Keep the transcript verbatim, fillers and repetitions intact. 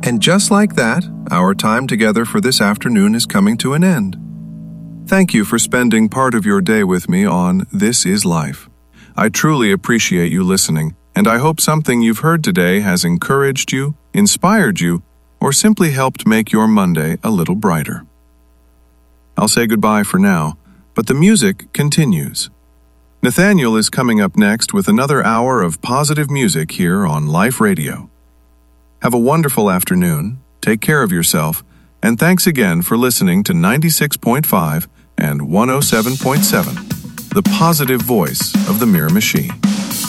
And just like that, our time together for this afternoon is coming to an end. Thank you for spending part of your day with me on This Is Life. I truly appreciate you listening, and I hope something you've heard today has encouraged you, inspired you, or simply helped make your Monday a little brighter. I'll say goodbye for now, but the music continues. Nathaniel is coming up next with another hour of positive music here on Life Radio. Have a wonderful afternoon, take care of yourself, and thanks again for listening to ninety-six point five and one oh seven point seven, the positive voice of the Mirror Machine.